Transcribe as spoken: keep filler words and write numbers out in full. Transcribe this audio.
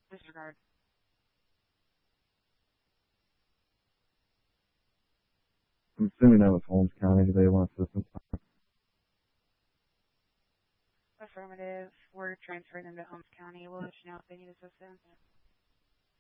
Disregard. I'm assuming that was Holmes County. Do they want assistance? Affirmative. We're transferring them to Holmes County. We'll let you know if they need assistance.